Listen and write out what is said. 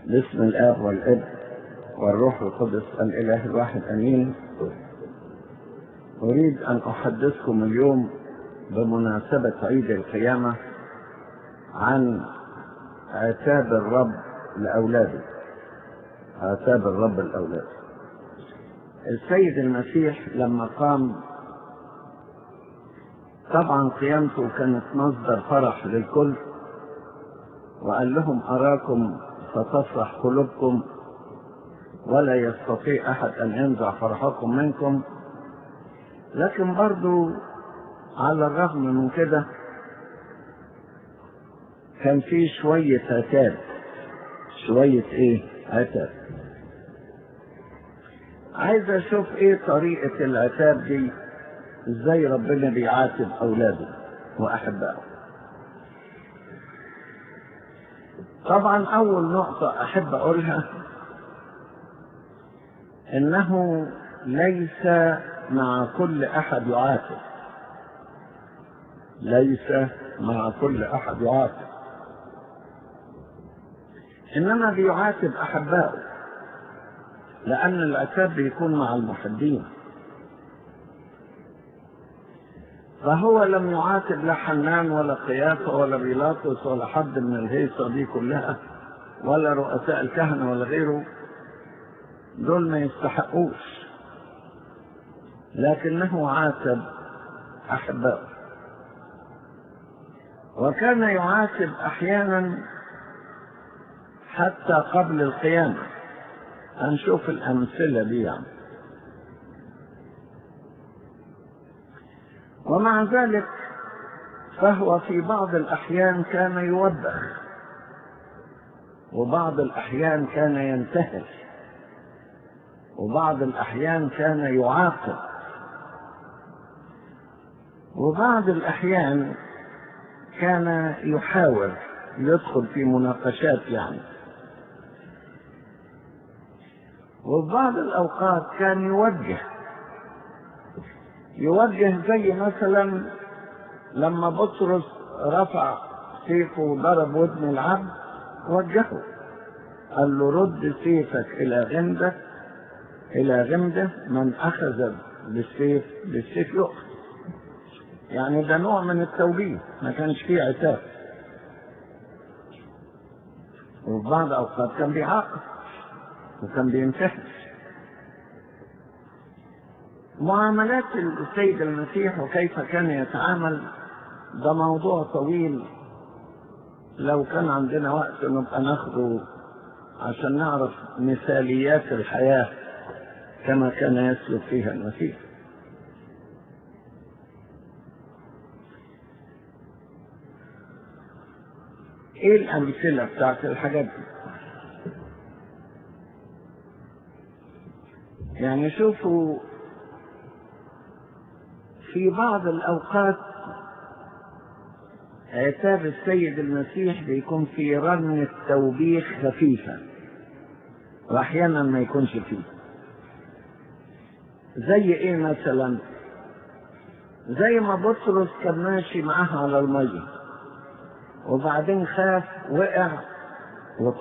باسم الآب والابن والروح القدس الإله الواحد أمين. أريد أن أحدثكم اليوم بمناسبة عيد القيامة عن عتاب الرب لأولاده. عتاب الرب لأولاده. السيد المسيح لما قام، طبعا قيامته كانت مصدر فرح للكل، وقال لهم أراكم فتفرح قلوبكم ولا يستطيع أحد أن ينزع فرحكم منكم. لكن برضو على الرغم من كده كان في شوية عتاب. شوية عتاب. عايز أشوف طريقة العتاب دي، ازاي ربنا بيعاتب أولاده وأحبائه. طبعا أول نقطة أحب أقولها إنه ليس مع كل أحد يعاتب. ليس مع كل أحد يعاتب، إنما بيعاتب أحبائه، لأن العتاب بيكون مع المحبين. فهو لم يعاتب لا حنان ولا قيافة ولا بيلاطس ولا حد من الهيصة دي كلها، ولا رؤساء الكهنة ولا غيره. دول ما يستحقوش، لكنه عاتب أحبائه. وكان يعاتب أحيانا حتى قبل القيامة. هنشوف الأمثلة دي يعني. ومع ذلك فهو في بعض الأحيان كان يوبخ، وبعض الأحيان كان ينتهر، وبعض الأحيان كان يعاقب، وبعض الأحيان كان يحاول يدخل في مناقشات يعني. وفي بعض الأوقات كان يوجه زي مثلا لما بطرس رفع سيفه وضرب ودن العبد، وجهه قال له رد سيفك إلى غمده، من أخذ بالسيف يؤخذ. يعني ده نوع من التوبيخ، ما كانش فيه عتاب. وفي بعض الأوقات كان بيعاقب وكان بينتهي. معاملات السيد المسيح وكيف كان يتعامل ده موضوع طويل، لو كان عندنا وقت نبقى ناخده عشان نعرف مثاليات الحياة كما كان يسلك فيها المسيح. الأمثلة بتاعت الحاجات دي؟ يعني شوفوا، في بعض الأوقات عتاب السيد المسيح بيكون في رنة توبيخ خفيفة، وأحيانا ما يكونش فيه. زي مثلا؟ زي ما بطرس كان ماشي معاه على المية، وبعدين خاف وقع